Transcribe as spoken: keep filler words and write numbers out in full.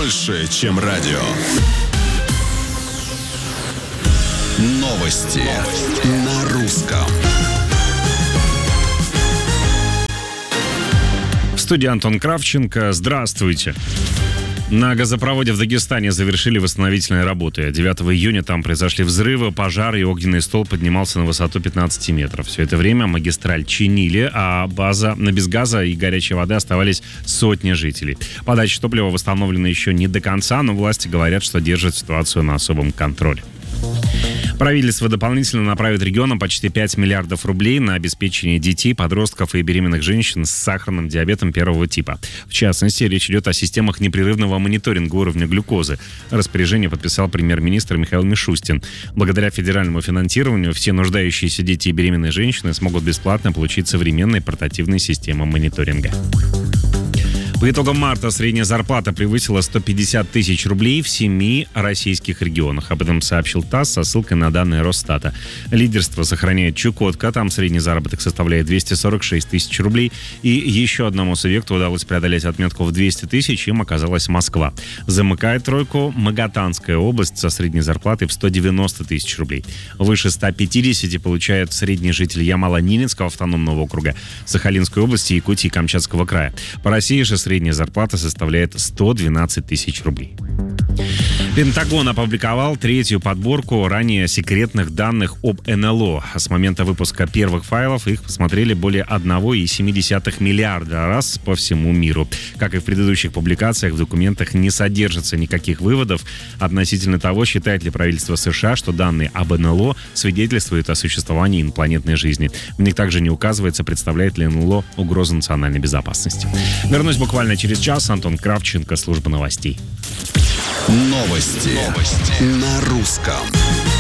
больше, чем радио. Новости, Новости. На русском. В студии Антон Кравченко. Здравствуйте. На газопроводе в Дагестане завершили восстановительные работы. девятого июня там произошли взрывы, пожары, и огненный столб поднимался на высоту пятнадцать метров. Все это время магистраль чинили, а база на без газа и горячей воды оставались сотни жителей. Подача топлива восстановлена еще не до конца, но власти говорят, что держат ситуацию на особом контроле. Правительство дополнительно направит регионам почти пять миллиардов рублей на обеспечение детей, подростков и беременных женщин с сахарным диабетом первого типа. В частности, речь идет о системах непрерывного мониторинга уровня глюкозы. Распоряжение подписал премьер-министр Михаил Мишустин. Благодаря федеральному финансированию все нуждающиеся дети и беременные женщины смогут бесплатно получить современные портативные системы мониторинга. По итогам марта средняя зарплата превысила сто пятьдесят тысяч рублей в семи российских регионах. Об этом сообщил ТАСС со ссылкой на данные Росстата. Лидерство сохраняет Чукотка, там средний заработок составляет двести сорок шесть тысяч рублей. И еще одному субъекту удалось преодолеть отметку в двести тысяч, им оказалась Москва. Замыкает тройку Магатанская область со средней зарплатой в сто девяносто тысяч рублей. Выше ста пятидесяти получает средний житель Ямало-Ненецкого автономного округа, Сахалинской области, Якутии и Камчатского края. По России же средняя зарплата составляет сто двенадцать тысяч рублей. Пентагон опубликовал третью подборку ранее секретных данных об эн эл о. С момента выпуска первых файлов их посмотрели более одна целая семь десятых миллиарда раз по всему миру. Как и в предыдущих публикациях, в документах не содержится никаких выводов относительно того, считает ли правительство США, что данные об эн эл о свидетельствуют о существовании инопланетной жизни. В них также не указывается, представляет ли эн эл о угрозу национальной безопасности. Вернусь буквально через час. Антон Кравченко, служба новостей. Новости. Новости. На русском.